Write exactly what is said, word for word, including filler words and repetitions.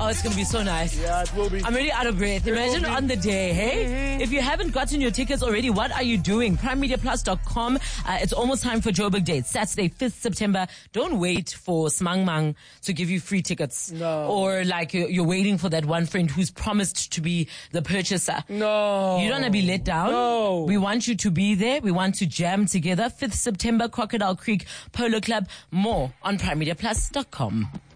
Oh, it's going to be so nice. Yeah, it will be. I'm really out of breath. Imagine on the day, hey? Mm-hmm. If you haven't gotten your tickets already, what are you doing? prime media plus dot com. Uh, it's almost time for Joburg Day. It's Saturday, fifth September. Don't wait for Smang Mang to give you free tickets. No. Or like you're, you're waiting for that one friend who's promised to be the purchaser. No. You don't want to be let down. No. We want you to be there. We want to jam together. fifth September, Crocodile Creek Polo Club. More on prime media plus dot com.